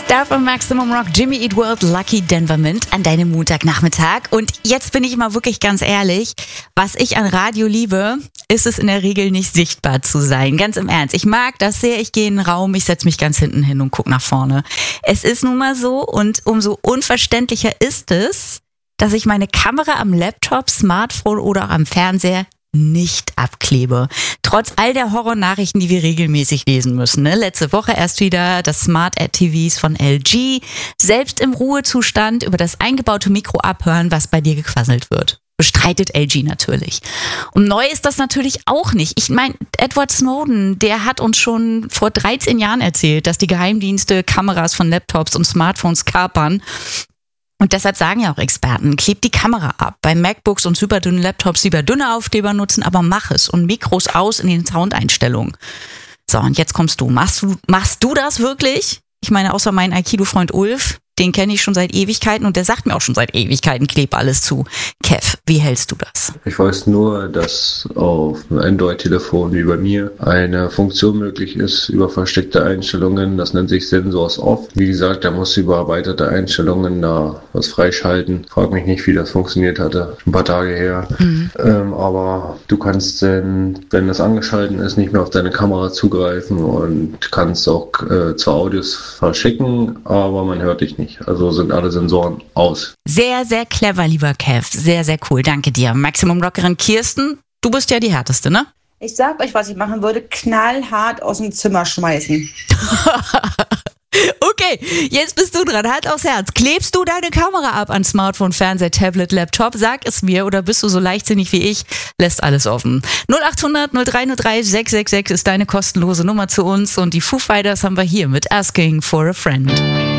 Star von Maximum Rock, Jimmy Eat World, Lucky Denver Mint an deinem Montagnachmittag. Und jetzt bin ich mal wirklich ganz ehrlich, was ich an Radio liebe, ist es in der Regel nicht sichtbar zu sein. Ganz im Ernst. Ich mag das sehr, ich gehe in den Raum, ich setze mich ganz hinten hin und gucke nach vorne. Es ist nun mal so und umso unverständlicher ist es, dass ich meine Kamera am Laptop, Smartphone oder auch am Fernseher nicht abklebe. Trotz all der Horrornachrichten, die wir regelmäßig lesen müssen. Ne? Letzte Woche erst wieder das Smart TVs von LG. Selbst im Ruhezustand über das eingebaute Mikro abhören, was bei dir gequasselt wird. Bestreitet LG natürlich. Und neu ist das natürlich auch nicht. Ich meine, Edward Snowden, der hat uns schon vor 13 Jahren erzählt, dass die Geheimdienste Kameras von Laptops und Smartphones kapern. Und deshalb sagen ja auch Experten, klebt die Kamera ab. Bei MacBooks und superdünnen Laptops lieber dünne Aufkleber nutzen, aber mach es. Und Mikros aus in den Soundeinstellungen. So, und jetzt kommst du. Machst du das wirklich? Ich meine, außer mein Aikido-Freund Ulf, den kenne ich schon seit Ewigkeiten und der sagt mir auch schon seit Ewigkeiten, kleb alles zu. Kev, wie hältst du das? Ich weiß nur, dass auf einem Android-Telefon wie bei mir eine Funktion möglich ist über versteckte Einstellungen. Das nennt sich Sensors Off. Wie gesagt, da musst du über erweiterte Einstellungen da was freischalten. Frag mich nicht, wie das funktioniert hatte. Ein paar Tage her. Aber du kannst, wenn das angeschaltet ist, nicht mehr auf deine Kamera zugreifen und kannst auch zwar Audios verschicken, aber man hört dich nicht. Also sind alle Sensoren aus. Sehr, sehr clever, lieber Kev. Sehr, sehr cool. Danke dir. Maximum Rockerin Kirsten, du bist ja die Härteste, ne? Ich sag euch, was ich machen würde. Knallhart aus dem Zimmer schmeißen. Okay, jetzt bist du dran. Halt aufs Herz. Klebst du deine Kamera ab an Smartphone, Fernseher, Tablet, Laptop? Sag es mir. Oder bist du so leichtsinnig wie ich? Lässt alles offen. 0800 0303 666 ist deine kostenlose Nummer zu uns. Und die Foo Fighters haben wir hier mit Asking for a Friend.